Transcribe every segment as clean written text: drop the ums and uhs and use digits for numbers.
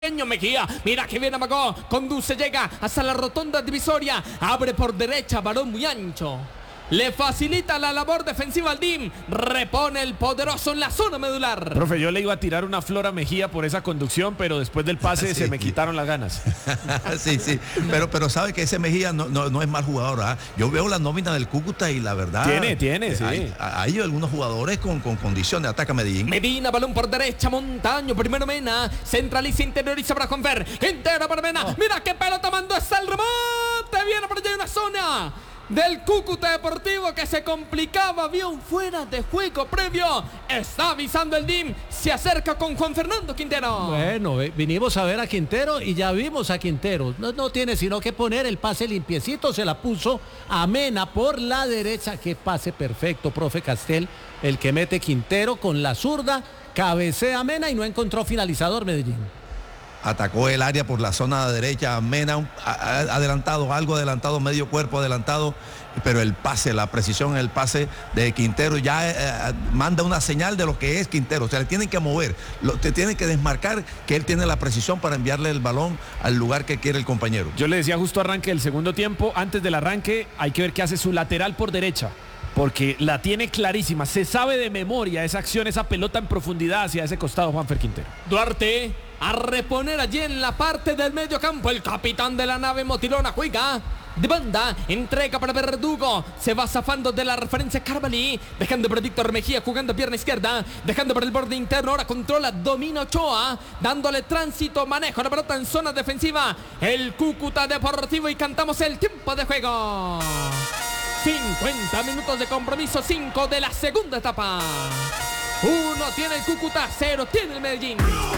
Mejía, mira que viene Amagó, conduce, llega hasta la rotonda divisoria, abre por derecha, balón muy ancho. Le facilita la labor defensiva al DIM. Repone el poderoso en la zona medular. Profe, yo le iba a tirar una flor a Mejía por esa conducción, pero después del pase Sí. se me quitaron las ganas. Sí. Pero sabe que ese Mejía no es mal jugador. ¿Ah? Yo veo la nómina del Cúcuta y la verdad. Tiene, sí. Hay algunos jugadores con condiciones. Ataca Medellín. Medina, balón por derecha, Montaño, primero Mena, centraliza, interioriza para Juanfer. Quintero para Mena. Mira qué pelota mandó, está el remate. Viene por allá una zona del Cúcuta Deportivo que se complicaba, vio un fuera de juego previo, está avisando el DIM, se acerca con Juan Fernando Quintero. Bueno, vinimos a ver a Quintero y ya vimos a Quintero, no tiene sino que poner el pase limpiecito, se la puso a Mena por la derecha, qué pase perfecto, profe Castel, el que mete Quintero con la zurda, cabecea a Mena y no encontró finalizador Medellín. Atacó el área por la zona derecha, Mena algo adelantado, medio cuerpo adelantado, pero el pase, la precisión en el pase de Quintero ya manda una señal de lo que es Quintero. O sea, le tienen que mover, te tienen que desmarcar que él tiene la precisión para enviarle el balón al lugar que quiere el compañero. Yo le decía justo arranque del segundo tiempo, antes del arranque hay que ver qué hace su lateral por derecha, porque la tiene clarísima, se sabe de memoria esa acción, esa pelota en profundidad hacia ese costado Juanfer Quintero. Duarte a reponer allí en la parte del medio campo, el capitán de la nave Motilona juega de banda, entrega para Verdugo, se va zafando de la referencia Carvalí, dejando para Víctor Mejía jugando pierna izquierda, dejando para el borde interno, ahora controla, domina Ochoa, dándole tránsito, manejo la pelota en zona defensiva, el Cúcuta Deportivo y cantamos el tiempo de juego. 50 minutos de compromiso, 5 de la segunda etapa. 1 tiene el Cúcuta, 0 tiene el Medellín.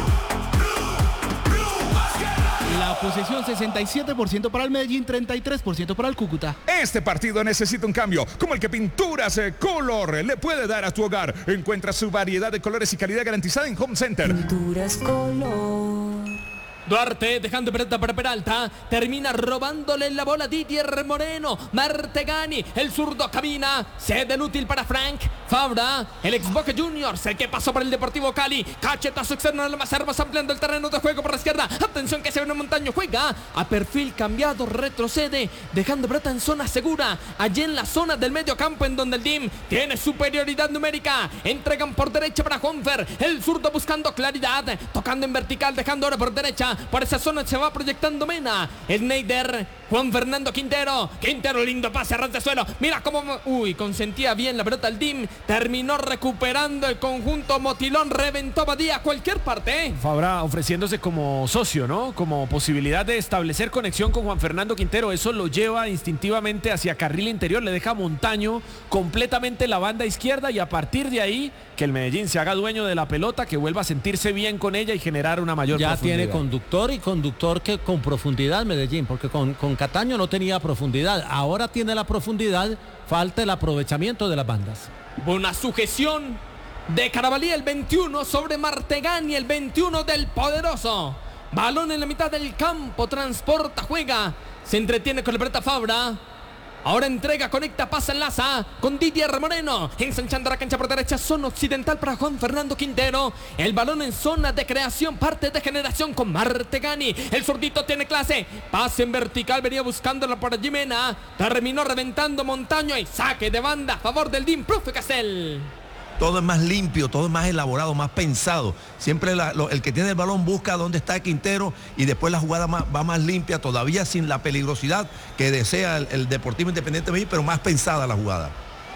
La posesión 67% para el Medellín, 33% para el Cúcuta. Este partido necesita un cambio, como el que Pinturas Color le puede dar a tu hogar. Encuentra su variedad de colores y calidad garantizada en Home Center. Pinturas Color. Duarte dejando pelota para Peralta, termina robándole la bola a Didier Moreno, Martegani, el zurdo camina, cede el útil para Frank Fabra, el ex Boca Juniors, el que pasó por el Deportivo Cali, cachetazo externo de la Mazarbas ampliando el terreno de juego por la izquierda, atención que se viene Montaño, juega a perfil cambiado, retrocede, dejando pelota en zona segura, allí en la zona del medio campo en donde el DIM tiene superioridad numérica, entregan por derecha para Juanfer, el zurdo buscando claridad, tocando en vertical, dejando ahora por derecha, por esa zona se va proyectando Mena, Schneider, Juan Fernando Quintero, lindo pase, arranca de suelo, mira cómo, consentía bien la pelota el DIM, terminó recuperando el conjunto Motilón, reventó Badía a cualquier parte. Fabra ofreciéndose como socio, ¿no? Como posibilidad de establecer conexión con Juan Fernando Quintero, eso lo lleva instintivamente hacia carril interior, le deja a Montaño completamente la banda izquierda y a partir de ahí que el Medellín se haga dueño de la pelota, que vuelva a sentirse bien con ella y generar una mayor ya profundidad. Tiene conductor que con profundidad Medellín, porque con Cataño no tenía profundidad, ahora tiene la profundidad, falta el aprovechamiento de las bandas. Una sujeción de Carabalí el 21 sobre Martegani el 21 del poderoso, balón en la mitad del campo, transporta, juega, se entretiene con la pelota Fabra. Ahora entrega, conecta, pasa, enlaza con Didier Moreno, ensanchando la cancha por derecha, zona occidental para Juan Fernando Quintero, el balón en zona de creación, parte de generación con Martegani, el zurdito tiene clase, pase en vertical, venía buscándola por Jimena, terminó reventando Montaño y saque de banda a favor del DIM, profe Castel. Todo es más limpio, todo es más elaborado, más pensado. Siempre el que tiene el balón busca dónde está Quintero y después la jugada va más limpia, todavía sin la peligrosidad que desea el Deportivo Independiente de Medellín, pero más pensada la jugada.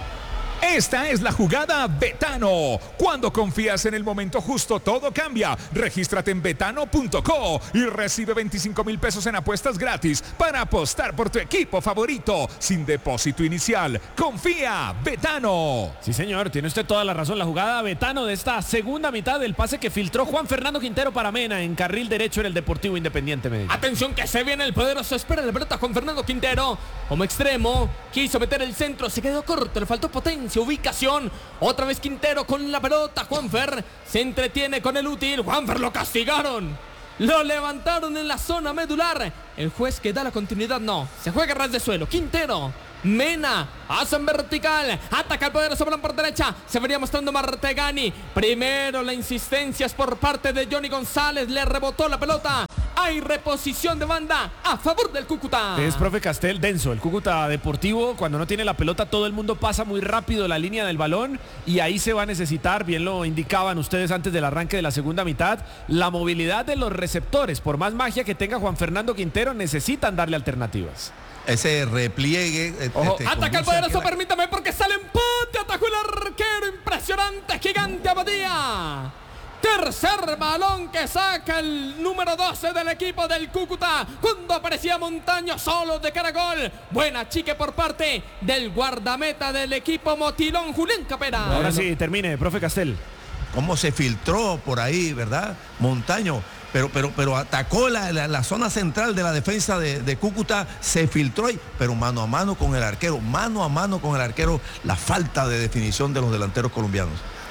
Esta es la jugada Betano. Cuando confías en el momento justo, todo cambia. Regístrate en betano.co y recibe 25,000 pesos en apuestas gratis para apostar por tu equipo favorito sin depósito inicial. Confía, Betano. Sí, señor, tiene usted toda la razón. La jugada Betano de esta segunda mitad del pase que filtró Juan Fernando Quintero para Mena en carril derecho en el Deportivo Independiente Medellín. Atención que se viene el poderoso, espera la pelota Juan Fernando Quintero como extremo, quiso meter el centro, se quedó corto, le faltó potencia, ubicación, otra vez Quintero con la pelota, Juanfer se entretiene con el útil, Juanfer lo castigaron, Lo levantaron en la zona medular. El juez que da la continuidad no. Se juega ras de suelo. Quintero. Mena, hacen vertical, ataca el poderoso balón por derecha, se venía mostrando Martegani, primero la insistencia es por parte de Johnny González, le rebotó la pelota, hay reposición de banda a favor del Cúcuta. Es profe Castel denso, el Cúcuta Deportivo cuando no tiene la pelota todo el mundo pasa muy rápido la línea del balón y ahí se va a necesitar, bien lo indicaban ustedes antes del arranque de la segunda mitad, la movilidad de los receptores, por más magia que tenga Juan Fernando Quintero necesitan darle alternativas. Ese repliegue. Ataca el poderoso, permítame, porque sale empate. Atajó el arquero. Impresionante, gigante Abadía. Tercer balón que saca el número 12 del equipo del Cúcuta. Cuando aparecía Montaño solo de cara a gol. Buena chique por parte del guardameta del equipo Motilón, Julián Capera. Ahora sí, termine, profe Castel. Cómo se filtró por ahí, ¿verdad? Montaño. Pero atacó la zona central de la defensa de Cúcuta, se filtró ahí, pero mano a mano con el arquero, la falta de definición de los delanteros colombianos.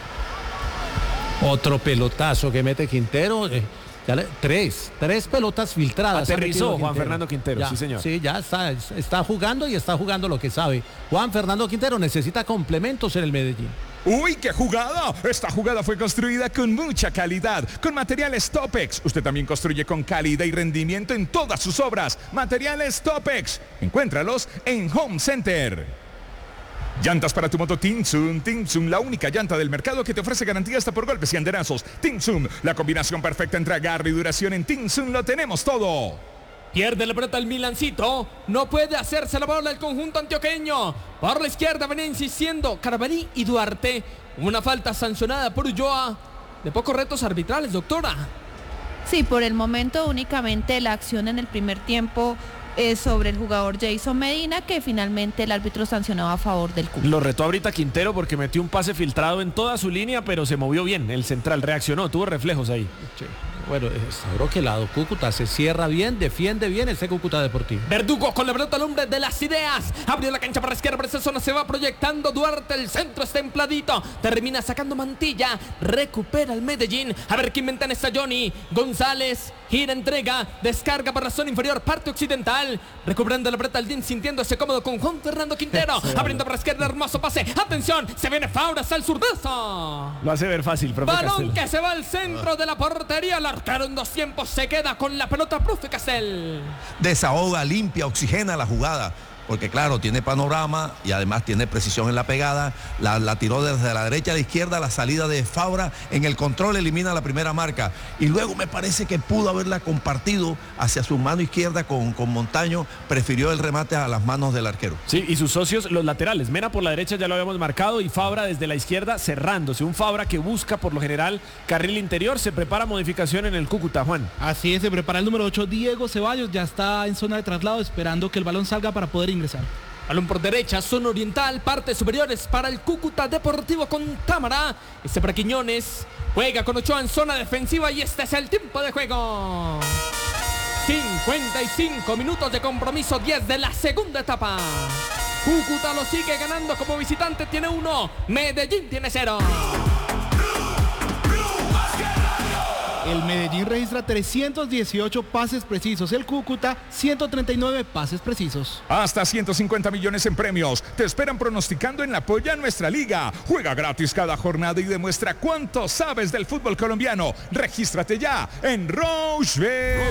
Otro pelotazo que mete Quintero. Tres pelotas filtradas. Aterrizó Juan Fernando Quintero, ya, sí señor. Sí, ya está jugando y está jugando lo que sabe. Juan Fernando Quintero necesita complementos en el Medellín. ¡Uy, qué jugada! Esta jugada fue construida con mucha calidad, con materiales Topex. Usted también construye con calidad y rendimiento en todas sus obras. Materiales Topex. Encuéntralos en Home Center. Llantas para tu moto Tinsum, la única llanta del mercado que te ofrece garantía hasta por golpes y andenazos. Tinsum, la combinación perfecta entre agarre y duración. En Tinsum lo tenemos todo. Pierde la pelota el Milancito. No puede hacerse la bola el conjunto antioqueño. Por la izquierda venía insistiendo Carabalí y Duarte. Una falta sancionada por Ulloa. De pocos retos arbitrales, doctora. Sí, por el momento únicamente la acción en el primer tiempo es sobre el jugador Jason Medina, que finalmente el árbitro sancionaba a favor del Cúcuta. Lo retó ahorita Quintero porque metió un pase filtrado en toda su línea, pero se movió bien. El central reaccionó, tuvo reflejos ahí. Sí. Bueno, seguro que el lado Cúcuta se cierra bien, defiende bien ese Cúcuta Deportivo. Verdugo con la pelota al hombre de las ideas. Abrió la cancha para la izquierda, por esa zona se va proyectando Duarte, el centro es templadito. Termina sacando Mantilla, recupera el Medellín. A ver qué inventan esta Johnny. González, gira, entrega, descarga por la zona inferior, parte occidental. Recuperando la pelota al DIN, sintiéndose cómodo con Juan Fernando Quintero. Abriendo para la izquierda, hermoso pase. Atención, se viene Fauras al zurdazo. Lo hace ver fácil, profe Balón Castel. que se va al centro de la portería. El arquero en dos tiempos se queda con la pelota, profe Castel. Desahoga, limpia, oxigena la jugada. Porque claro, tiene panorama y además tiene precisión en la pegada. La tiró desde la derecha a la izquierda, la salida de Fabra. En el control elimina la primera marca. Y luego me parece que pudo haberla compartido hacia su mano izquierda con Montaño. Prefirió el remate a las manos del arquero. Sí, y sus socios, los laterales. Mena por la derecha ya lo habíamos marcado y Fabra desde la izquierda cerrándose. Un Fabra que busca por lo general carril interior. Se prepara modificación en el Cúcuta, Juan. Así es, se prepara el número 8, Diego Ceballos. Ya está en zona de traslado esperando que el balón salga para poder ingresar. Balón por derecha, zona oriental, partes superiores para el Cúcuta Deportivo con Támara. Este para Quiñones, juega con Ochoa en zona defensiva y este es el tiempo de juego. 55 minutos de compromiso, 10 de la segunda etapa. Cúcuta lo sigue ganando como visitante, tiene 1, Medellín tiene 0. El Medellín registra 318 pases precisos. El Cúcuta, 139 pases precisos. Hasta 150 millones en premios. Te esperan pronosticando en la Polla Nuestra Liga. Juega gratis cada jornada y demuestra cuánto sabes del fútbol colombiano. Regístrate ya en Rochebet.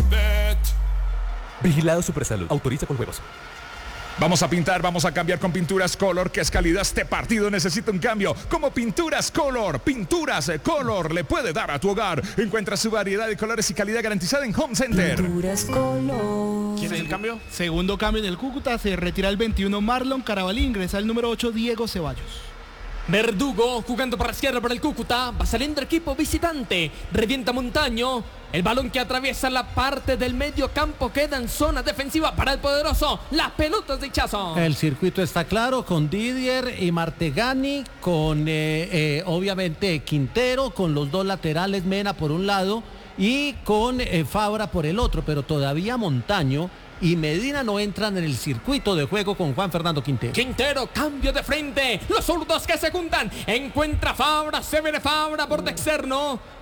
Vigilado Supersalud. Autoriza con juegos. Vamos a pintar, vamos a cambiar con Pinturas Color, que es calidad. Este partido necesita un cambio. Como Pinturas Color le puede dar a tu hogar. Encuentra su variedad de colores y calidad garantizada en Home Center. Pinturas Color. ¿Quién es el cambio? Segundo cambio en el Cúcuta, se retira el 21 Marlon Carabalí, ingresa el número 8 Diego Ceballos. Verdugo jugando por la izquierda para el Cúcuta, va saliendo el equipo visitante, revienta Montaño, el balón que atraviesa la parte del medio campo queda en zona defensiva para el poderoso, la pelota de Hichazo. El circuito está claro con Didier y Martegani, con obviamente Quintero, con los dos laterales, Mena por un lado y con Fabra por el otro, pero todavía Montaño y Medina no entran en el circuito de juego con Juan Fernando Quintero. Quintero, cambio de frente, los zurdos que se juntan, encuentra Fabra, se viene Fabra por de externo,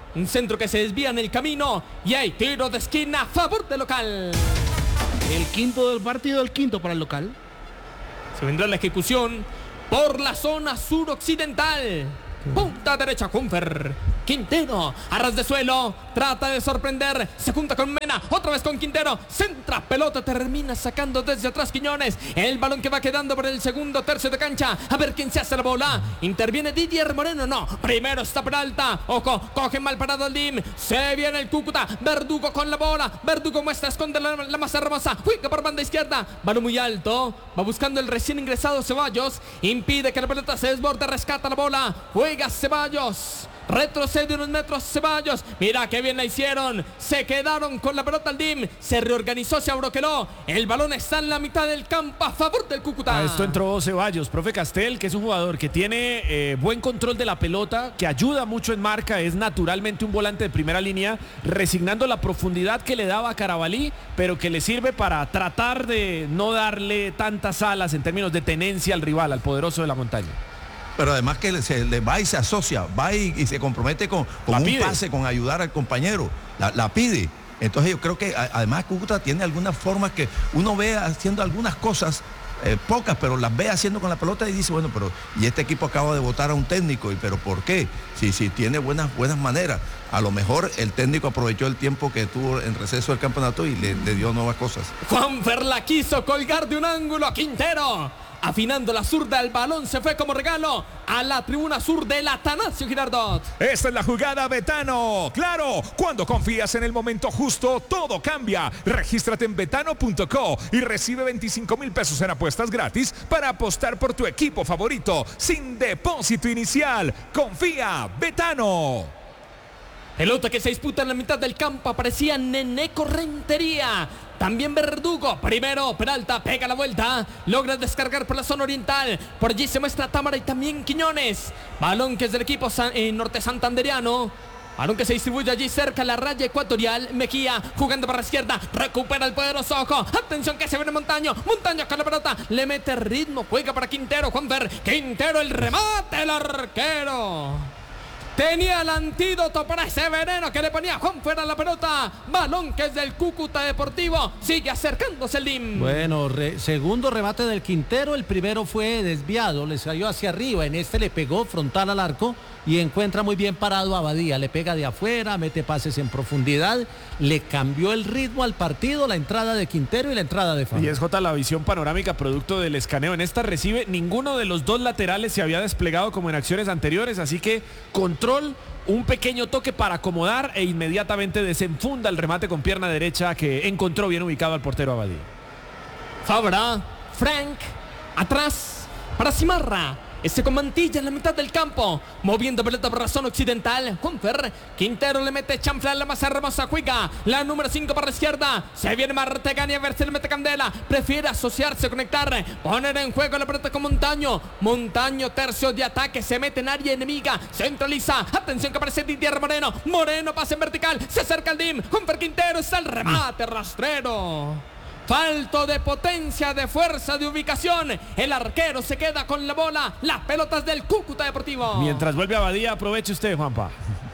Un centro que se desvía en el camino y hay tiro de esquina a favor del local. El quinto del partido, el quinto para el local. Se vendrá la ejecución por la zona suroccidental. Punta derecha, Juanfer. Quintero, a ras de suelo, trata de sorprender, se junta con Mena, otra vez con Quintero, centra, pelota, termina sacando desde atrás Quiñones, el balón que va quedando por el segundo tercio de cancha, a ver quién se hace la bola, interviene Didier Moreno, no, primero está Peralta, ojo, coge mal parado el DIM, se viene el Cúcuta, Verdugo con la bola, Verdugo muestra, esconde la masa hermosa, juega por banda izquierda, balón muy alto, va buscando el recién ingresado Ceballos, impide que la pelota se desborde, rescata la bola, juega Ceballos. Retrocede unos metros Ceballos. Mira qué bien la hicieron. Se quedaron con la pelota al DIM. Se reorganizó, se abroqueló. El balón está en la mitad del campo a favor del Cúcuta. A esto entró Ceballos, profe Castel, que es un jugador que tiene buen control de la pelota, que ayuda mucho en marca, es naturalmente un volante de primera línea, resignando la profundidad que le daba a Carabalí, pero que le sirve para tratar de no darle tantas alas en términos de tenencia al rival, al poderoso de la montaña. Pero además que se le va y se asocia, va y se compromete con un pase, con ayudar al compañero, la pide. Entonces yo creo que además Cúcuta tiene algunas formas que uno ve haciendo algunas cosas, pocas, pero las ve haciendo con la pelota y dice, bueno, pero y este equipo acaba de votar a un técnico, pero ¿por qué? Si tiene buenas maneras. A lo mejor el técnico aprovechó el tiempo que tuvo en receso del campeonato y le dio nuevas cosas. Juanfer la quiso colgar de un ángulo a Quintero. Afinando la zurda, el balón se fue como regalo a la tribuna sur del Atanasio Girardot. Esta es la jugada, Betano. Claro, cuando confías en el momento justo, todo cambia. Regístrate en betano.co y recibe 25,000 pesos en apuestas gratis para apostar por tu equipo favorito sin depósito inicial. Confía, Betano. Pelota que se disputa en la mitad del campo, aparecía Neneco Rentería. También Verdugo, primero Peralta, pega la vuelta, logra descargar por la zona oriental, por allí se muestra Támara y también Quiñones, balón que es del equipo norte santanderiano, balón que se distribuye allí cerca a la raya ecuatorial, Mejía jugando para la izquierda, recupera el poderoso Ojo, atención que se viene Montaño con la pelota, le mete ritmo, juega para Quintero, Juanfer, Quintero el remate, el arquero. Tenía el antídoto para ese veneno que le ponía Juanfer a la pelota. Balón que es del Cúcuta Deportivo. Sigue acercándose el DIM. Bueno, segundo remate del Quintero. El primero fue desviado, le salió hacia arriba. En este le pegó frontal al arco y encuentra muy bien parado a Abadía. Le pega de afuera, mete pases en profundidad. Le cambió el ritmo al partido, la entrada de Quintero y la entrada de Fabra. Y es Jota la visión panorámica producto del escaneo. En esta recibe, ninguno de los dos laterales se había desplegado como en acciones anteriores, así que control, un pequeño toque para acomodar e inmediatamente desenfunda el remate con pierna derecha que encontró bien ubicado al portero Abadía. Fabra, Frank, atrás para Cimarra. Ese con Mantilla en la mitad del campo, moviendo pelota por la zona occidental. Juanfer, Quintero le mete chanfla en la masa hermosa, juega la número 5 para la izquierda. Se viene Martegani a ver si le mete candela. Prefiere asociarse, conectar, poner en juego la pelota con Montaño. Montaño, tercio de ataque, se mete en área enemiga, centraliza. Atención que aparece Didier Moreno. Moreno pasa en vertical, se acerca al DIM. Juanfer Quintero está el remate rastrero. Falto de potencia, de fuerza, de ubicación. El arquero se queda con la bola. Las pelotas del Cúcuta Deportivo. Mientras vuelve Abadía, aproveche usted, Juanpa.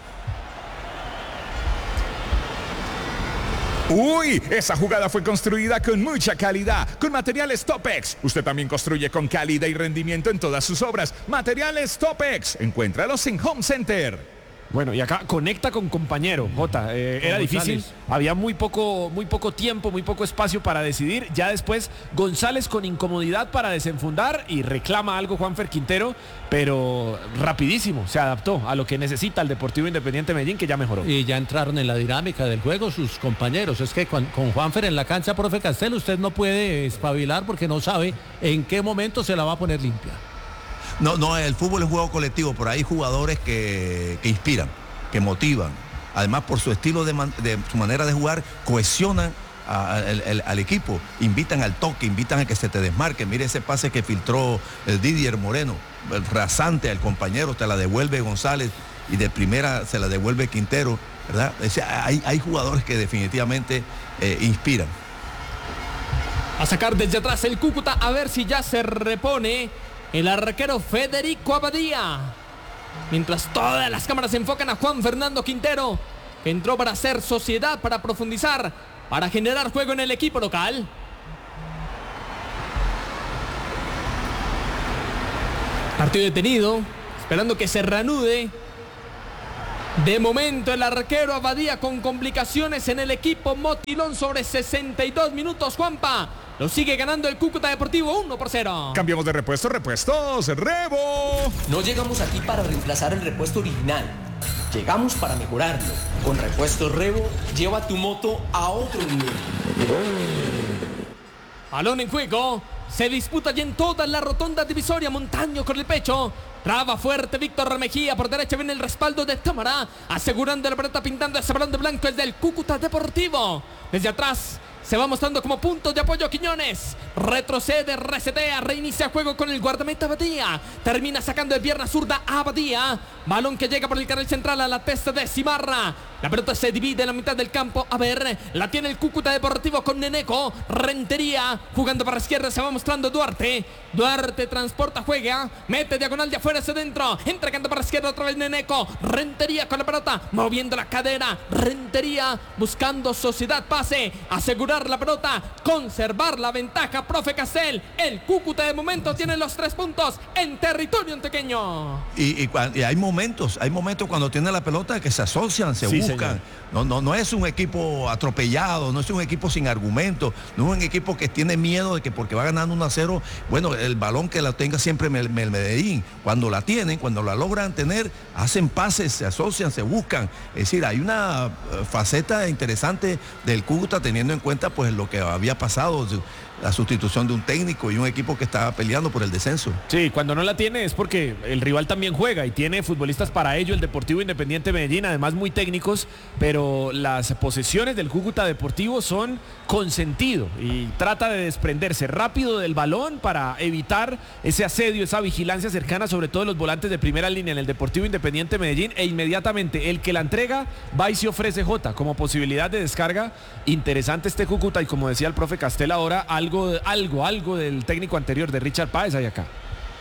Uy, esa jugada fue construida con mucha calidad, con materiales Topex. Usted también construye con calidad y rendimiento en todas sus obras. Materiales Topex. Encuéntralos en Home Center. Bueno, y acá conecta con compañero, Jota. Era difícil, había muy poco tiempo, muy poco espacio para decidir. Ya después González con incomodidad para desenfundar y reclama algo Juanfer Quintero, pero rapidísimo, se adaptó a lo que necesita el Deportivo Independiente Medellín, que ya mejoró. Y ya entraron en la dinámica del juego sus compañeros. Es que con Juanfer en la cancha, profe Castel, usted no puede espabilar porque no sabe en qué momento se la va a poner limpia. No, el fútbol es un juego colectivo, pero hay jugadores que inspiran, que motivan. Además, por su estilo de su manera de jugar, cohesionan al equipo, invitan al toque, invitan a que se te desmarque. Mire ese pase que filtró el Didier Moreno, rasante al compañero, te la devuelve González y de primera se la devuelve Quintero, ¿verdad? Hay jugadores que definitivamente inspiran. A sacar desde atrás el Cúcuta, a ver si ya se repone el arquero Federico Abadía. Mientras todas las cámaras se enfocan a Juan Fernando Quintero, que entró para hacer sociedad, para profundizar, para generar juego en el equipo local. Partido detenido, esperando que se reanude. De momento el arquero Abadía con complicaciones en el equipo Motilón sobre 62 minutos, Juanpa. Lo sigue ganando el Cúcuta Deportivo 1-0. Cambiamos de repuestos, Rebo. No llegamos aquí para reemplazar el repuesto original. Llegamos para mejorarlo. Con Repuestos Rebo, lleva tu moto a otro nivel. Balón en juego. Se disputa ya en toda la rotonda divisoria. Montaño con el pecho. Traba fuerte Víctor Mejía. Por derecha viene el respaldo de Támara. Asegurando la pelota, pintando ese balón de blanco. Es del Cúcuta Deportivo. Desde atrás se va mostrando como puntos de apoyo Quiñones. Retrocede, resetea, reinicia el juego con el guardameta Abadía. Termina sacando de pierna zurda a Abadía. Balón que llega por el canal central a la testa de Cimarra. La pelota se divide en la mitad del campo. A ver, la tiene el Cúcuta Deportivo con Neneco. Rentería jugando para la izquierda. Se va mostrando Duarte. Duarte transporta, juega. Mete diagonal de afuera hacia adentro. Entregando para la izquierda otra vez Neneco. Rentería con la pelota. Moviendo la cadera. Rentería buscando sociedad, pase. Asegurar la pelota. Conservar la ventaja, profe Castel. El Cúcuta de momento tiene los 3 puntos en territorio antioqueño. Y hay momentos cuando tiene la pelota que se asocian, se buscan. No es un equipo atropellado, no es un equipo sin argumento, no es un equipo que tiene miedo de que porque va ganando 1-0, bueno, el balón que la tenga siempre el Medellín. Cuando la tienen, cuando la logran tener, hacen pases, se asocian, se buscan. Es decir, hay una faceta interesante del Cúcuta teniendo en cuenta pues lo que había pasado, la sustitución de un técnico y un equipo que estaba peleando por el descenso. Sí, cuando no la tiene es porque el rival también juega y tiene futbolistas para ello, el Deportivo Independiente Medellín, además muy técnicos, pero las posesiones del Cúcuta Deportivo son con sentido y trata de desprenderse rápido del balón para evitar ese asedio, esa vigilancia cercana, sobre todo los volantes de primera línea en el Deportivo Independiente Medellín, e inmediatamente el que la entrega va y se ofrece Jota como posibilidad de descarga. Interesante este Cúcuta y como decía el profe Castel ahora, algo del técnico anterior de Richard Páez hay acá.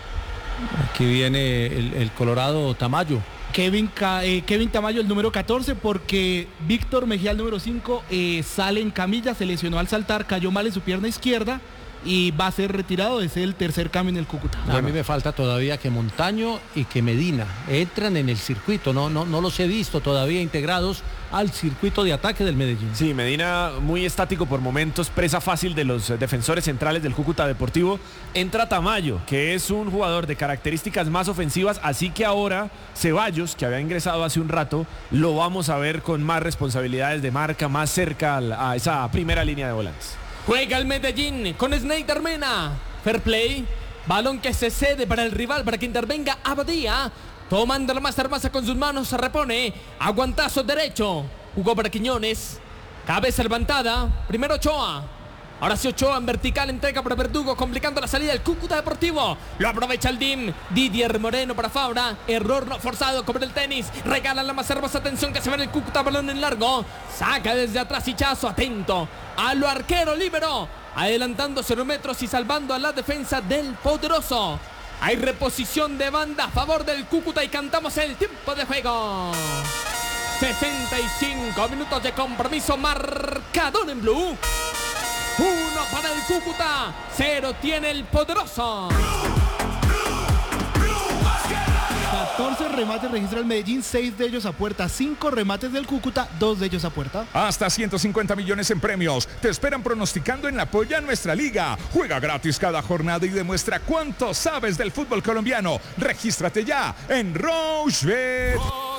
Aquí viene el Colorado Tamayo. Kevin Tamayo, el número 14, porque Víctor Mejía, el número 5, sale en camilla, se lesionó al saltar, cayó mal en su pierna izquierda y va a ser retirado. Es el tercer cambio en el Cúcuta. A mí me falta todavía que Montaño y que Medina entran en el circuito. No los he visto todavía integrados al circuito de ataque del Medellín. Sí, Medina muy estático por momentos, presa fácil de los defensores centrales del Cúcuta Deportivo. Entra Tamayo, que es un jugador de características más ofensivas, así que ahora Ceballos, que había ingresado hace un rato, lo vamos a ver con más responsabilidades de marca, más cerca a esa primera línea de volantes. Juega el Medellín con Sneijder Mena. Fair play. Balón que se cede para el rival para que intervenga Abadía. Tomando la más hermosa con sus manos, se repone. Aguantazo derecho. Jugó para Quiñones. Cabeza levantada. Primero Ochoa. Ahora sí Ochoa en vertical, entrega para Verdugo, complicando la salida del Cúcuta Deportivo. Lo aprovecha el DIM. Didier Moreno para Fabra. Error no forzado sobre el tenis. Regala la más hermosa atención que se ve en el Cúcuta, balón en largo. Saca desde atrás Hichazo, atento a lo arquero, libero. Adelantando 0 metros y salvando a la defensa del poderoso. Hay reposición de banda a favor del Cúcuta y cantamos el tiempo de juego. 65 minutos de compromiso, marcador en blue. 1 para el Cúcuta, 0 tiene el poderoso. 14 remates registra el Medellín, 6 de ellos a puerta, 5 remates del Cúcuta, 2 de ellos a puerta. Hasta 150 millones en premios. Te esperan pronosticando en la Polla Nuestra Liga. Juega gratis cada jornada y demuestra cuánto sabes del fútbol colombiano. Regístrate ya en Rochebet.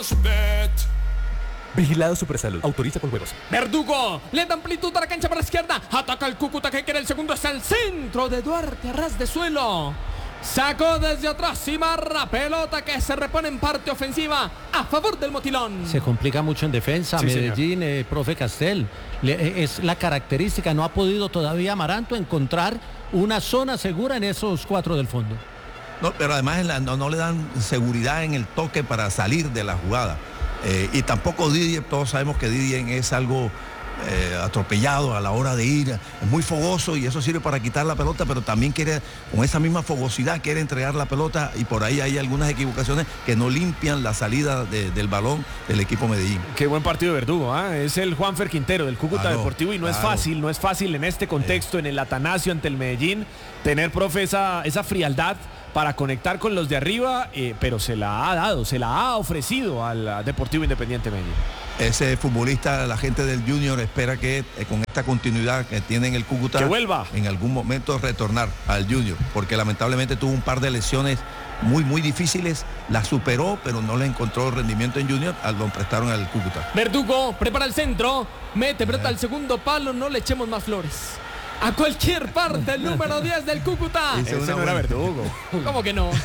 Vigilado Supersalud. Autoriza con juegos. Verdugo le da amplitud a la cancha para la izquierda. Ataca el Cúcuta que quiere el segundo. Está el centro de Duarte a ras de suelo. Sacó desde atrás Cimarra. Pelota que se repone en parte ofensiva a favor del Motilón. Se complica mucho en defensa, sí, Medellín, profe Castel. Es la característica. No ha podido todavía Amaranto encontrar una zona segura en esos 4 del fondo. No, pero además no le dan seguridad en el toque para salir de la jugada. Y tampoco Didier, todos sabemos que Didier es algo atropellado a la hora de ir, es muy fogoso y eso sirve para quitar la pelota, pero también quiere, con esa misma fogosidad, quiere entregar la pelota y por ahí hay algunas equivocaciones que no limpian la salida del balón del equipo Medellín. Qué buen partido de Verdugo, ¿eh? Es el Juanfer Quintero del Cúcuta Deportivo y no es fácil en este contexto, en el Atanasio ante el Medellín, tener, profe, esa frialdad para conectar con los de arriba, pero se la ha dado, se la ha ofrecido al Deportivo Independiente Medellín. Ese futbolista, la gente del Junior espera que con esta continuidad que tiene en el Cúcuta, que vuelva en algún momento retornar al Junior, porque lamentablemente tuvo un par de lesiones muy difíciles, la superó, pero no le encontró rendimiento en Junior, lo prestaron al Cúcuta. Verdugo prepara el centro, mete pelota al segundo palo, no le echemos más flores. A cualquier parte, el número 10 del Cúcuta. Ese no era Verdugo. ¿Cómo que no?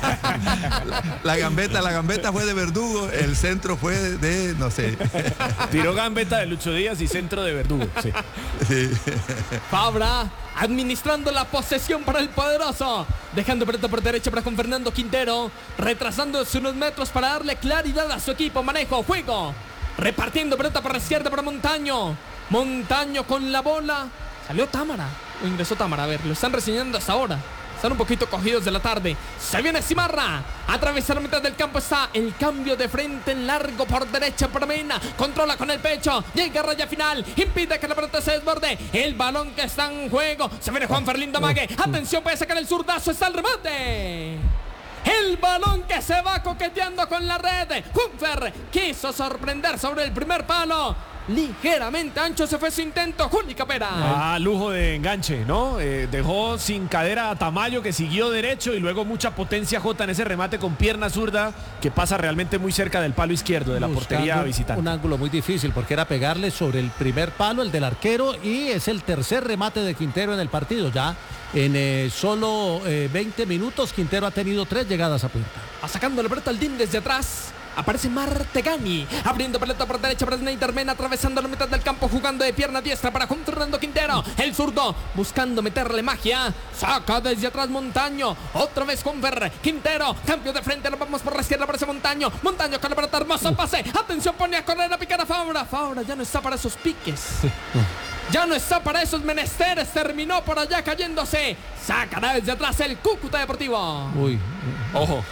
La gambeta fue de Verdugo, el centro fue de no sé. Tiró gambeta de Lucho Díaz y centro de Verdugo. Sí. Sí. Fabra administrando la posesión para el poderoso, dejando pelota por derecha para Juan Fernando Quintero, retrasándose unos metros para darle claridad a su equipo. Manejo, juego, repartiendo pelota por la izquierda para Montaño con la bola. Salió Támara, o ingresó Támara, a ver, lo están reseñando hasta ahora. Están un poquito cogidos de la tarde. Se viene Cimarra. Atravesar la mitad del campo está el cambio de frente en largo por derecha para Mena. Controla con el pecho. Llega a raya final. Impide que la pelota se desborde. El balón que está en juego. Se viene Juan Ferlindo Mague. Atención, puede sacar el zurdazo. Está el remate. El balón que se va coqueteando con la red. Juanfer quiso sorprender sobre el primer palo. Ligeramente ancho se fue su intento. Juli Capera. Lujo de enganche, ¿no? Dejó sin cadera a Tamayo, que siguió derecho, y luego mucha potencia Jota en ese remate con pierna zurda que pasa realmente muy cerca del palo izquierdo de la portería visitante. Un ángulo muy difícil porque era pegarle sobre el primer palo, el del arquero, y es el tercer remate de Quintero en el partido. Ya en solo 20 minutos Quintero ha tenido 3 llegadas a puerta. Sacando la pelota al DIN desde atrás. Aparece Martegani, abriendo pelota por derecha para Snyder Mena, atravesando la mitad del campo, jugando de pierna diestra para Juan Fernando Quintero. El zurdo, buscando meterle magia. Saca desde atrás Montaño. Otra vez Juanfer Quintero. Cambio de frente, lo vamos por la izquierda, aparece Montaño con la pelota hermosa, pase. Atención, pone a correr, a picar a Fabra. Fabra ya no está para esos piques. Ya no está para esos menesteres. Terminó por allá cayéndose. Sacará desde atrás el Cúcuta Deportivo. Uy. Ojo,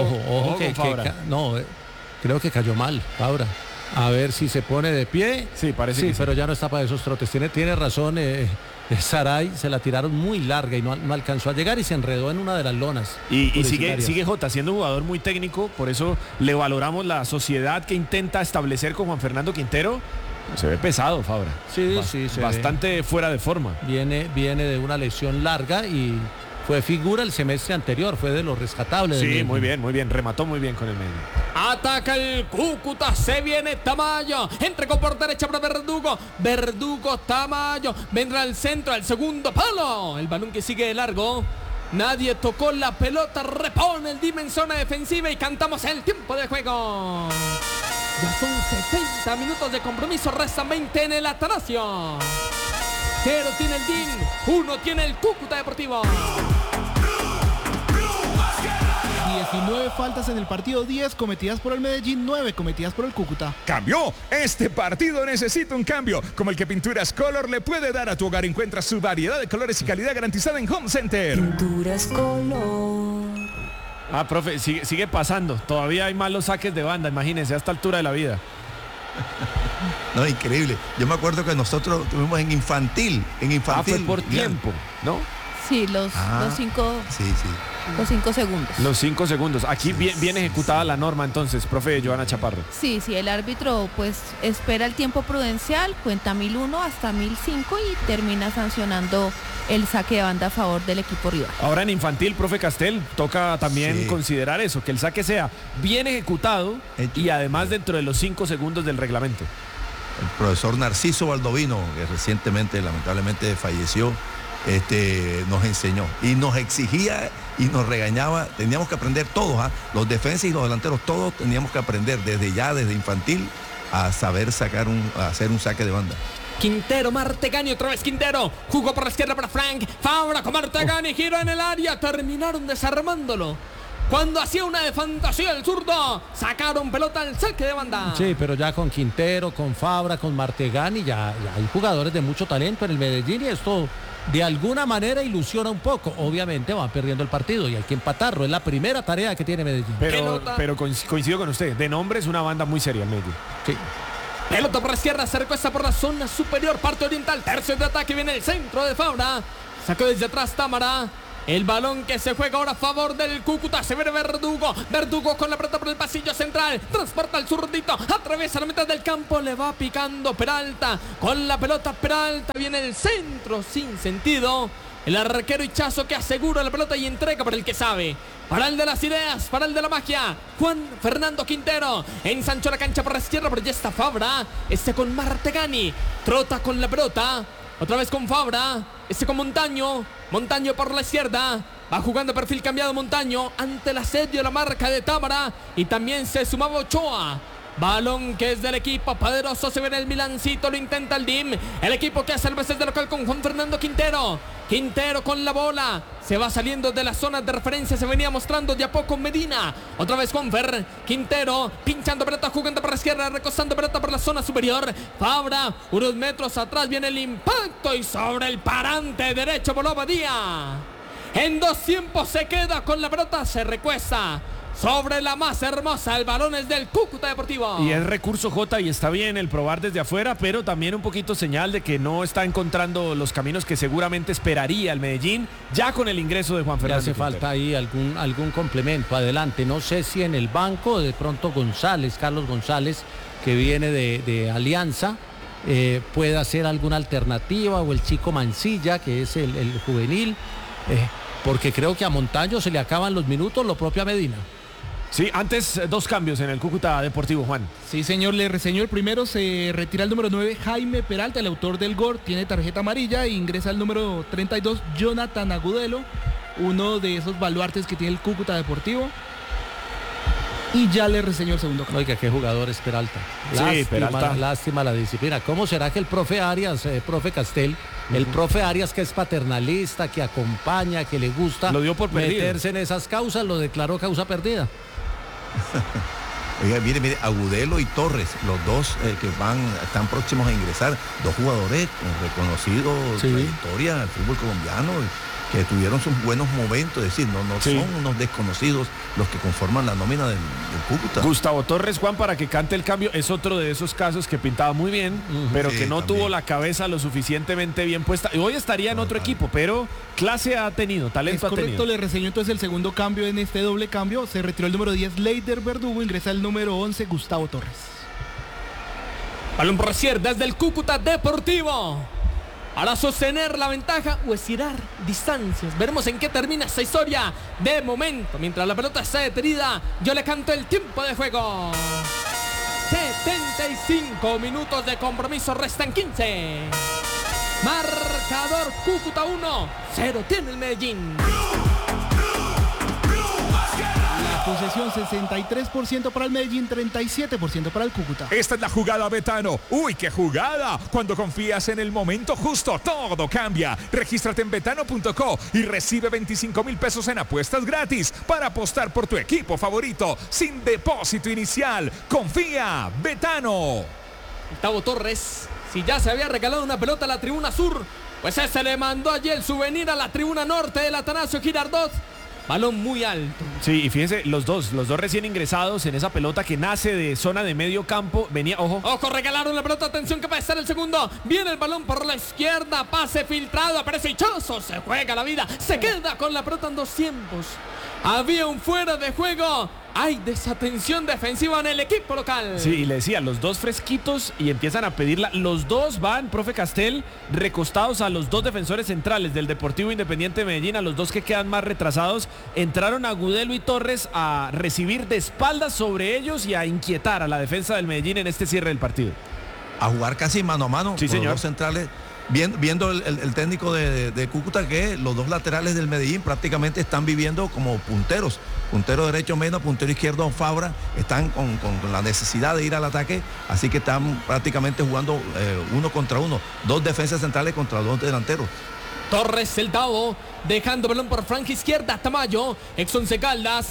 creo que cayó mal, Fabra. A ver si se pone de pie. Sí, parece que sí. Pero ya no está para esos trotes. Tiene razón, Saray, se la tiraron muy larga y no alcanzó a llegar y se enredó en una de las lonas. Y sigue Jota siendo un jugador muy técnico, por eso le valoramos la sociedad que intenta establecer con Juan Fernando Quintero. Se ve pesado, Fabra. Sí, bastante fuera de forma. Viene de una lesión larga y fue figura el semestre anterior, fue de los rescatables. Sí, muy bien, remató muy bien con el medio. Ataca el Cúcuta, se viene Tamayo, entregó por derecha para Verdugo, Tamayo, vendrá al centro, al segundo palo, el balón que sigue de largo. Nadie tocó la pelota, repone el DIM en zona defensiva y cantamos el tiempo de juego. Ya son 70 minutos de compromiso, restan 20 en el Atanasio. 0 tiene el DIM, 1 tiene el Cúcuta Deportivo. 19 faltas en el partido, 10 cometidas por el Medellín, 9 cometidas por el Cúcuta. ¡Cambió! Este partido necesita un cambio, como el que Pinturas Color le puede dar a tu hogar. Encuentra su variedad de colores y calidad garantizada en Home Center. Pinturas Color. Profe, sigue pasando. Todavía hay malos saques de banda, imagínense, a esta altura de la vida. No, increíble. Yo me acuerdo que nosotros tuvimos en infantil. Fue por tiempo, ¿no? Sí, los 5 los 5 segundos. Los 5 segundos. Aquí bien ejecutada la norma entonces, profe Johanna Chaparro. Sí, el árbitro pues espera el tiempo prudencial, cuenta 1001 hasta 1005 y termina sancionando el saque de banda a favor del equipo rival. Ahora en infantil, profe Castel, toca también considerar eso, que el saque sea bien ejecutado y además dentro de los 5 segundos del reglamento. El profesor Narciso Baldovino, que recientemente lamentablemente falleció, nos enseñó y nos exigía y nos regañaba. Teníamos que aprender todos, los defensas y los delanteros, todos teníamos que aprender desde infantil a saber hacer un saque de banda. Quintero, Martegani, otra vez Quintero, jugó por la izquierda para Frank Fabra con Martegani, giró en el área, terminaron desarmándolo. cuando hacía una de fantasía el zurdo. Sacaron pelota al saque de banda. Sí, pero ya con Quintero, con Fabra, con Martegani, ya hay jugadores de mucho talento en el Medellín y esto de alguna manera ilusiona un poco. Obviamente van perdiendo el partido y hay que empatarlo. Es la primera tarea que tiene Medellín. Pero coincido con usted. De nombre es una banda muy seria el Medellín. Sí. Pelota por la izquierda, se recuesta por la zona superior, parte oriental, tercio de ataque, viene el centro de Fabra. Sacó desde atrás Támara. El balón que se juega ahora a favor del Cúcuta. Se ve Verdugo. Verdugo con la pelota por el pasillo central. Transporta al zurdito. Atraviesa la mitad del campo. Le va picando Peralta. Con la pelota Peralta. Viene el centro sin sentido. El arquero Hichazo que asegura la pelota y entrega para el que sabe. Para el de las ideas, para el de la magia. Juan Fernando Quintero. Ensanchó la cancha por la izquierda, pero ya está Fabra. Con Martegani. Trota con la pelota. Otra vez con Fabra. Con Montaño. Montaño por la izquierda. Va jugando perfil cambiado Montaño. Ante el asedio la marca de Támara. Y también se sumaba Ochoa. Balón que es del equipo poderoso. Se ve en el Milancito. Lo intenta el DIM. El equipo que hace el veces de local con Juan Fernando Quintero. Quintero con la bola. Se va saliendo de la zona de referencia. Se venía mostrando de a poco Medina. Otra vez Juanfer. Quintero pinchando pelota, jugando por la izquierda, recostando pelota por la zona superior. Fabra, unos metros atrás viene el impacto y sobre el parante derecho voló Badía. En 2 tiempos se queda con la pelota, se recuesta. Sobre la más hermosa, el balón es del Cúcuta Deportivo. Y es recurso Jota y está bien el probar desde afuera, pero también un poquito señal de que no está encontrando los caminos que seguramente esperaría el Medellín ya con el ingreso de Juan Fernando. Le hace falta ahí algún complemento adelante. No sé si en el banco de pronto González, Carlos González, que viene de Alianza, puede hacer alguna alternativa, o el chico Mancilla, que es el juvenil, porque creo que a Montaño se le acaban los minutos, lo propio a Medina. Sí, antes 2 cambios en el Cúcuta Deportivo, Juan. Sí, señor, le reseñó el primero, se retira el número 9, Jaime Peralta, el autor del gol, tiene tarjeta amarilla, e ingresa el número 32, Jonathan Agudelo, uno de esos baluartes que tiene el Cúcuta Deportivo. Y ya le reseñó el segundo cambio. Oiga, qué jugador es Peralta. Sí, Peralta. Lástima la disciplina. ¿Cómo será que el profe Arias, profe Castel, el profe Arias, que es paternalista, que acompaña, que le gusta lo dio por meterse en esas causas, lo declaró causa perdida? Oiga, mire, Agudelo y Torres, los dos que están próximos a ingresar, 2 jugadores con reconocido trayectoria al fútbol colombiano, que tuvieron sus buenos momentos, es decir, no son unos desconocidos los que conforman la nómina del Cúcuta. Gustavo Torres, Juan, para que cante el cambio, es otro de esos casos que pintaba muy bien, pero que no tuvo la cabeza lo suficientemente bien puesta. Y hoy estaría en otro equipo, pero clase ha tenido, talento ha tenido. Correcto, le reseñó entonces el segundo cambio en este doble cambio. Se retiró el número 10, Leider Verdugo, ingresa el número 11, Gustavo Torres. Balón por la izquierda desde el Cúcuta Deportivo. Para sostener la ventaja o estirar distancias. Veremos en qué termina esta historia. De momento, mientras la pelota está detenida, yo le canto el tiempo de juego. 75 minutos de compromiso, restan 15. Marcador Cúcuta 1, 0 tiene el Medellín. Posesión 63% para el Medellín, 37% para el Cúcuta. Esta es la jugada, Betano. ¡Uy, qué jugada! Cuando confías en el momento justo, todo cambia. Regístrate en betano.co y recibe 25,000 pesos en apuestas gratis para apostar por tu equipo favorito sin depósito inicial. ¡Confía! ¡Betano! Gustavo Torres, si ya se había regalado una pelota a la tribuna sur, pues ese le mandó allí el souvenir a la tribuna norte del Atanasio Girardot. Balón muy alto. Sí, y fíjense, los dos recién ingresados en esa pelota que nace de zona de medio campo. Venía, Ojo, regalaron la pelota, atención que va a estar el segundo. Viene el balón por la izquierda, pase filtrado, aparece Hichoso, se juega la vida, se queda con la pelota en 2 tiempos. Había un fuera de juego. Hay desatención defensiva en el equipo local. Sí, y le decía, los 2 fresquitos y empiezan a pedirla. Los 2 van, profe Castel, recostados a los 2 defensores centrales del Deportivo Independiente de Medellín, a los 2 que quedan más retrasados. Entraron Agudelo y Torres a recibir de espaldas sobre ellos y a inquietar a la defensa del Medellín en este cierre del partido. A jugar casi mano a mano, sí, con señor. Los 2 centrales. Viendo el técnico de Cúcuta que los 2 laterales del Medellín prácticamente están viviendo como punteros. Puntero derecho Mena, puntero izquierdo Fabra, están con la necesidad de ir al ataque, así que están prácticamente jugando 1 contra 1, 2 defensas centrales contra 2 delanteros. Torres, el Tavo, dejando balón por franja izquierda, Tamayo, ex Once Caldas.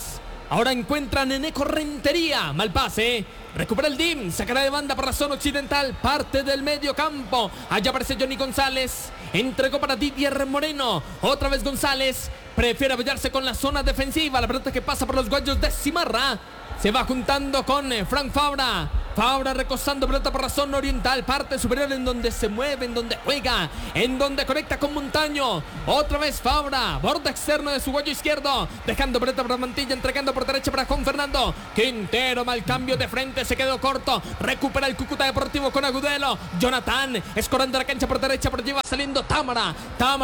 Ahora encuentran en Eco Rentería. Mal pase. Recupera el DIM. Sacará de banda por la zona occidental. Parte del medio campo. Allá aparece Johnny González. Entregó para Didier Moreno. Otra vez González. Prefiere apoyarse con la zona defensiva. La pelota que pasa por los guayos de Cimarra. Se va juntando con Frank Fabra. Fabra recostando pelota por la zona oriental. Parte superior en donde se mueve, en donde juega, en donde conecta con Montaño. Otra vez Fabra. Borde externo de su guayo izquierdo. Dejando pelota para Mantilla. Entregando por derecha para Juan Fernando Quintero. Mal cambio de frente. Se quedó corto. Recupera el Cúcuta Deportivo con Agudelo. Jonathan escorando la cancha por derecha. Pero lleva saliendo Támara.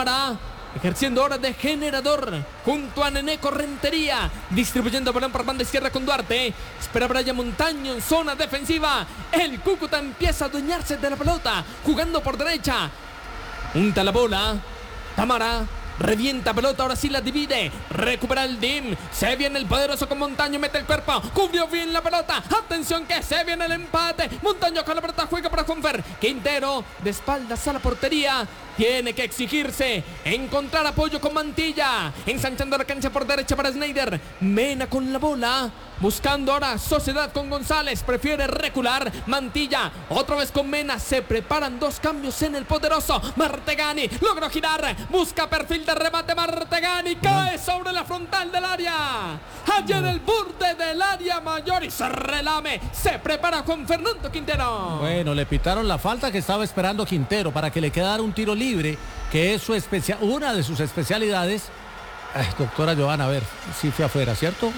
Ejerciendo ahora de generador junto a Neneco Rentería. Distribuyendo balón por banda izquierda con Duarte. Espera Brian Montaño en zona defensiva. El Cúcuta empieza a adueñarse de la pelota. Jugando por derecha. Unta la bola. Támara. Revienta pelota, ahora sí la divide. Recupera el DIM. Se viene el poderoso con Montaño. Mete el cuerpo. Cubrió bien la pelota. Atención que se viene el empate. Montaño con la pelota. Juega para Juanfer. Quintero de espaldas a la portería. Tiene que exigirse. Encontrar apoyo con Mantilla. Ensanchando la cancha por derecha para Snyder. Mena con la bola. Buscando ahora Sociedad con González. Prefiere recular. Mantilla. Otra vez con Mena. Se preparan dos cambios en el poderoso. Martegani. Logró girar. Busca perfil de remate. Martegani. Cae sobre la frontal del área. Allá en el borde del área mayor. Y se relame. Se prepara Juan Fernando Quintero. Bueno, le pitaron la falta que estaba esperando Quintero para que le quedara un tiro libre, que es una de sus especialidades. Doctora Joana, a ver, sí fue afuera, ¿cierto?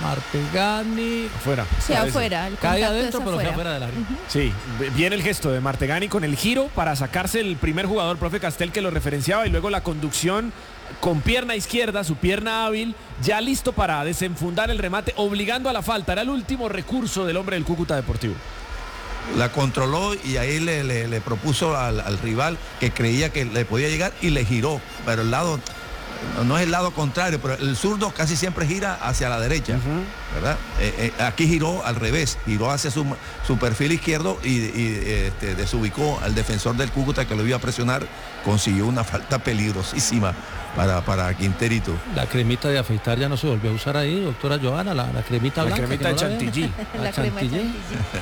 Martegani. Afuera. Sí, afuera. Cae adentro, pero fue afuera del área. Sí, viene el gesto de Martegani con el giro para sacarse el primer jugador, profe Castel, que lo referenciaba, y luego la conducción con pierna izquierda, su pierna hábil, ya listo para desenfundar el remate, obligando a la falta. Era el último recurso del hombre del Cúcuta Deportivo. La controló y ahí le propuso al rival que creía que le podía llegar y le giró, pero el lado, no es el lado contrario, pero el zurdo casi siempre gira hacia la derecha, ¿verdad? Aquí giró al revés, giró hacia su perfil izquierdo y desubicó al defensor del Cúcuta, que lo iba a presionar. Consiguió una falta peligrosísima para Quinterito. La cremita de afeitar ya no se volvió a usar ahí, doctora Joana, la cremita blanca. La cremita de chantilly. La crema de chantilly.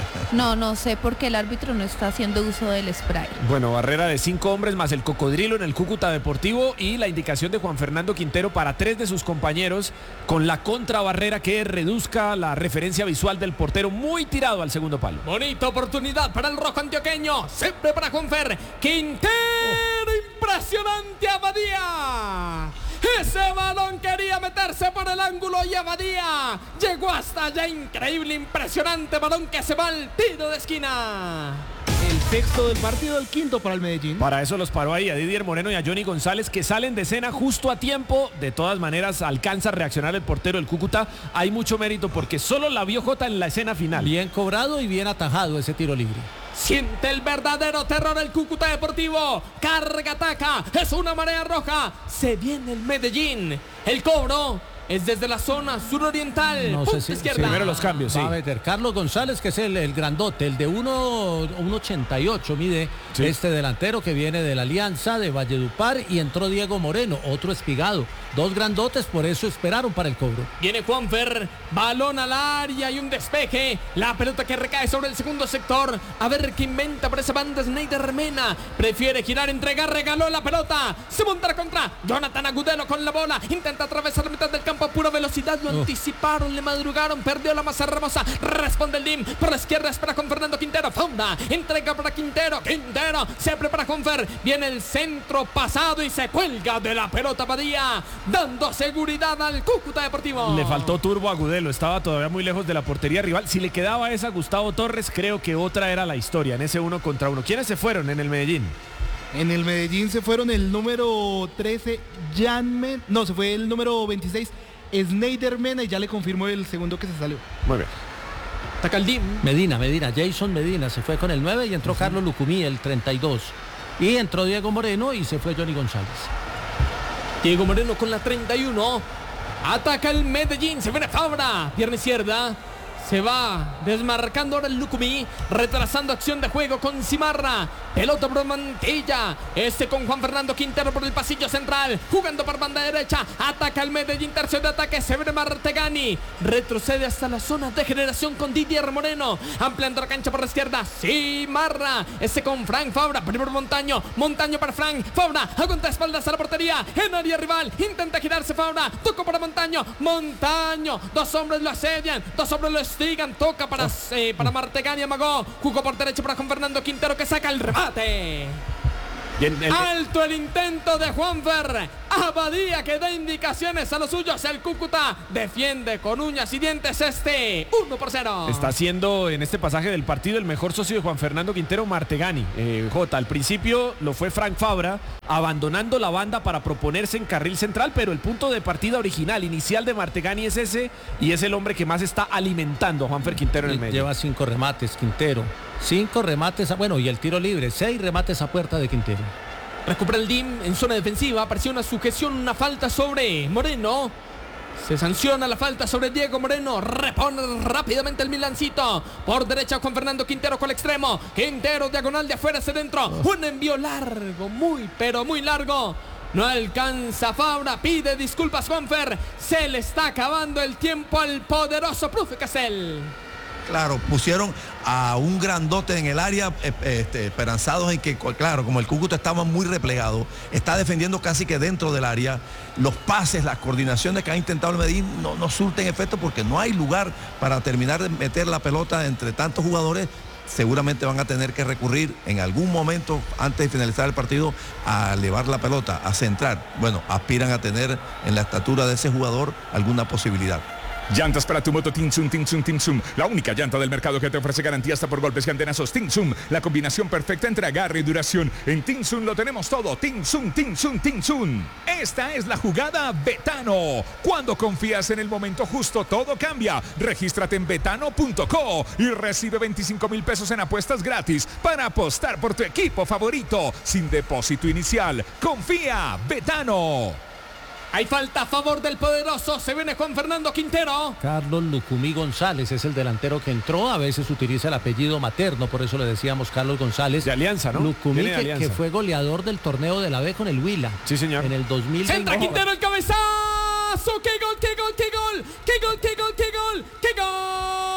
No sé por qué el árbitro no está haciendo uso del spray. Bueno, barrera de 5 hombres más el cocodrilo en el Cúcuta Deportivo, y la indicación de Juan Fernando Quintero para 3 de sus compañeros con la contrabarrera que reduzca la referencia visual del portero, muy tirado al segundo palo. Bonita oportunidad para el rojo antioqueño. Siempre para Juanfer. Quintero. Impresionante Abadía. Ese balón quería meterse por el ángulo y Abadía llegó hasta allá. Increíble, impresionante balón que se va al tiro de esquina. El sexto del partido, el quinto para el Medellín. Para eso los paró ahí a Didier Moreno y a Johnny González, que salen de escena justo a tiempo. De todas maneras alcanza a reaccionar el portero del Cúcuta. Hay mucho mérito porque solo la vio Jota en la escena final. Bien cobrado y bien atajado ese tiro libre. Siente el verdadero terror el Cúcuta Deportivo. Carga, ataca. Es una marea roja. Se viene el Medellín. El cobro es desde la zona suroriental. No sé si izquierda. Primero los cambios, sí. Va a meter Carlos González, que es el grandote, el de 1.88 mide, sí. Este delantero que viene de la Alianza de Valledupar, y entró Diego Moreno, otro espigado. 2 grandotes, por eso esperaron para el cobro. Viene Juanfer, balón al área y un despeje. La pelota que recae sobre el segundo sector. A ver qué inventa por esa banda. Snyder Mena prefiere girar, entregar, regaló la pelota. Se monta contra Jonathan Agudelo con la bola. Intenta atravesar la mitad del campo a pura velocidad. Lo anticiparon, le madrugaron. Perdió la masa hermosa. Responde el DIM. Por la izquierda espera con Fernando Quintero. Fonda, entrega para Quintero. Quintero se prepara Juanfer. Viene el centro pasado y se cuelga de la pelota Padilla, dando seguridad al Cúcuta Deportivo. Le faltó turbo a Agudelo, estaba todavía muy lejos de la portería rival. Si le quedaba esa a Gustavo Torres, creo que otra era la historia en ese 1 contra 1. ¿Quiénes se fueron en el Medellín? En el Medellín se fueron el número 13, se fue el número 26, Snyder Mena, y ya le confirmó el segundo que se salió. Muy bien. Tacaldín. Medina, Jason Medina se fue con el 9 y entró Carlos Lucumí, el 32. Y entró Diego Moreno y se fue Johnny González. Diego Moreno con la 31. Ataca el Medellín. Se viene Fabra. Pierna izquierda. Se va desmarcando ahora el Lucumí, retrasando acción de juego con Cimarra. Pelota por Mantilla. Con Juan Fernando Quintero por el pasillo central. Jugando por banda derecha. Ataca el Medellín, tercio de ataque. Se ve Martegani. Retrocede hasta la zona de generación con Didier Moreno. Ampliando la cancha por la izquierda. Cimarra. Con Frank Fabra. Primero Montaño. Montaño para Frank. Fabra. Aguanta espaldas a la portería. En área rival. Intenta girarse Fabra. Tocó para Montaño. Montaño. Dos hombres lo asedian. Dos hombres lo estigan. Toca para Martegani. Amagó. Jugó por derecha para Juan Fernando Quintero que saca el remate. Bien, alto el intento de Juanfer. Abadía que da indicaciones a los suyos. El Cúcuta defiende con uñas y dientes 1-0. Está siendo en este pasaje del partido el mejor socio de Juan Fernando Quintero, Martegani. Al principio lo fue Frank Fabra, abandonando la banda para proponerse en carril central, pero el punto de partida original, inicial de Martegani es ese, y es el hombre que más está alimentando a Juanfer Quintero en el medio. Lleva 5 remates Quintero. 5 remates, y el tiro libre, 6 remates a puerta de Quintero. Recupera el DIM en zona defensiva. Apareció una sujeción, una falta sobre Moreno. Se sanciona la falta sobre Diego Moreno. Repone rápidamente el Milancito. Por derecha Juan Fernando Quintero con el extremo. Quintero diagonal de afuera hacia adentro. Un envío largo, muy pero muy largo. No alcanza Fabra. Pide disculpas Juanfer. Se le está acabando el tiempo al poderoso profe Castel. Claro, pusieron a un grandote en el área, esperanzados en que, claro, como el Cúcuta estaba muy replegado, está defendiendo casi que dentro del área. Los pases, las coordinaciones que ha intentado el Medellín no surten efecto porque no hay lugar para terminar de meter la pelota entre tantos jugadores. Seguramente van a tener que recurrir en algún momento antes de finalizar el partido a elevar la pelota, a centrar. Bueno, aspiran a tener en la estatura de ese jugador alguna posibilidad. Llantas para tu moto Tinsum, Tinsum, Tinsum. La única llanta del mercado que te ofrece garantía hasta por golpes y antenazos. Tinsum, la combinación perfecta entre agarre y duración. En Tinsum lo tenemos todo. Tinsum, Tinsum, Tinsum. Esta es la jugada Betano. Cuando confías en el momento justo, todo cambia. Regístrate en betano.co y recibe 25,000 pesos en apuestas gratis para apostar por tu equipo favorito. Sin depósito inicial. Confía, Betano. Hay falta a favor del poderoso. Se viene Juan Fernando Quintero. Carlos Lucumí González es el delantero que entró. A veces utiliza el apellido materno, por eso le decíamos Carlos González. De Alianza, ¿no? Lucumí que fue goleador del torneo de la B con el Huila. Sí, señor. En el 2020. Centra Quintero el cabezazo. ¡Qué gol, qué gol, qué gol! ¡Qué gol, qué gol, qué gol! ¡Qué gol!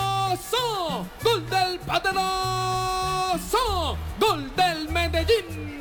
¡Poderoso! ¡Gol del poderoso! ¡Gol del Medellín!